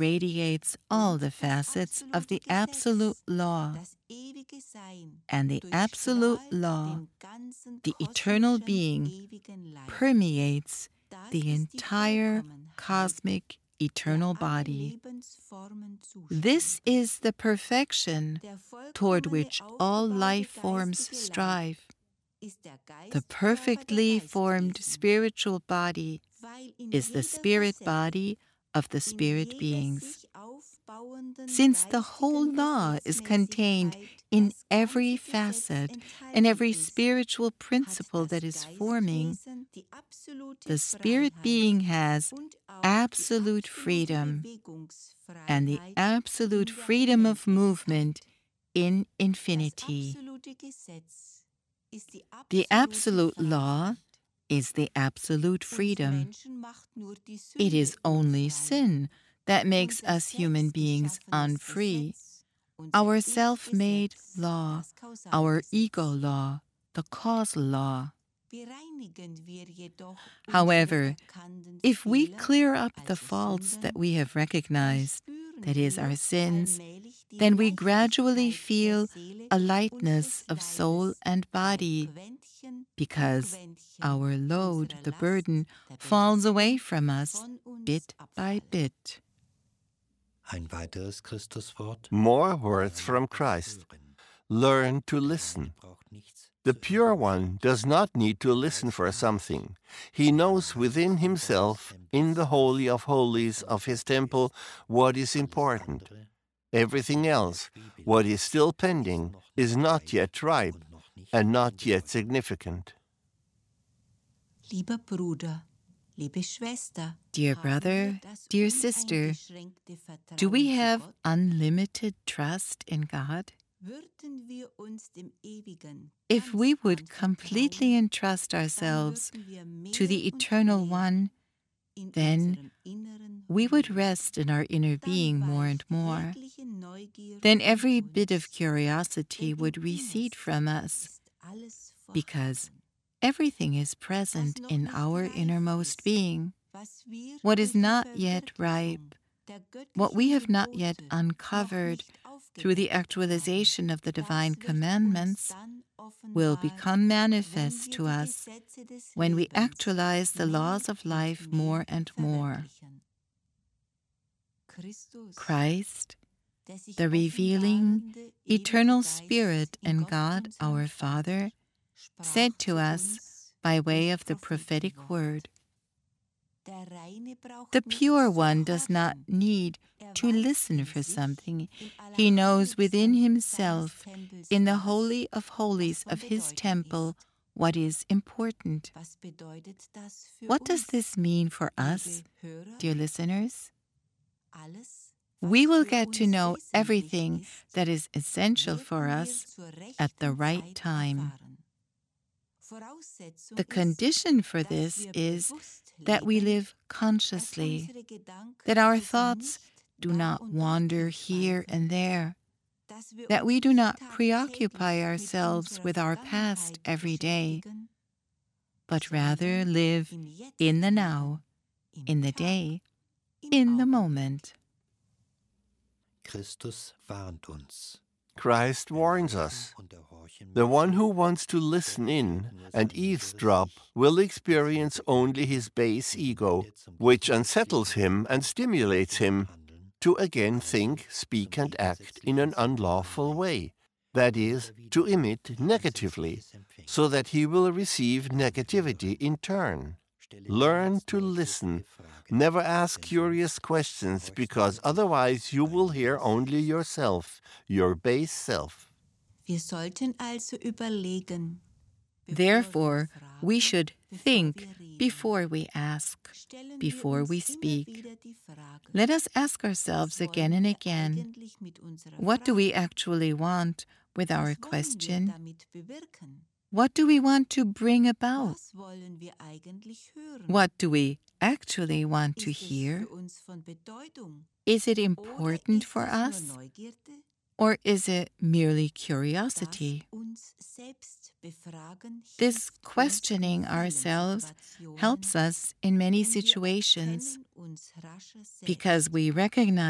radiates all the facets of the absolute law. And the absolute law, the eternal being, permeates the entire cosmic eternal body. This is the perfection toward which all life forms strive. The perfectly formed spiritual body is the spirit body of the spirit beings. Since the whole law is contained in every facet and every spiritual principle that is forming, the spirit being has absolute freedom and the absolute freedom of movement in infinity. The absolute law is the absolute freedom. It is only sin that makes us human beings unfree. Our self-made law, our ego law, the causal law. However, if we clear up the faults that we have recognized, that is, our sins, then we gradually feel a lightness of soul and body, because our load, the burden, falls away from us bit by bit. Ein weiteres Christuswort. More words from Christ. Learn to listen. The Pure One does not need to listen for something. He knows within himself, in the Holy of Holies of his temple, what is important. Everything else, what is still pending, is not yet ripe and not yet significant. Lieber Bruder, liebe Schwester, dear brother, dear sister, do we have unlimited trust in God? If we would completely entrust ourselves to the Eternal One, then we would rest in our inner being more and more. Then every bit of curiosity would recede from us, because everything is present in our innermost being. What is not yet ripe, what we have not yet uncovered through the actualization of the divine commandments, will become manifest to us when we actualize the laws of life more and more. Christ, the revealing, eternal Spirit and God our Father, said to us by way of the prophetic word, the Pure One does not need to listen for something. He knows within himself, in the Holy of Holies of his temple, what is important. What does this mean for us, dear listeners? We will get to know everything that is essential for us at the right time. The condition for this is that we live consciously, that our thoughts do not wander here and there, that we do not preoccupy ourselves with our past every day, but rather live in the now, in the day, in the moment. Christus warnt uns. Christ warns us. The one who wants to listen in and eavesdrop will experience only his base ego, which unsettles him and stimulates him to again think, speak, and act in an unlawful way, that is, to emit negatively, so that he will receive negativity in turn. Learn to listen. Never ask curious questions, because otherwise you will hear only yourself, your base self. Therefore, we should think before we ask, before we speak. Let us ask ourselves again and again, what do we actually want with our question? What do we want to bring about? What do we actually want to hear? Is it important for us? Or is it merely curiosity? This questioning ourselves helps us in many situations because we recognize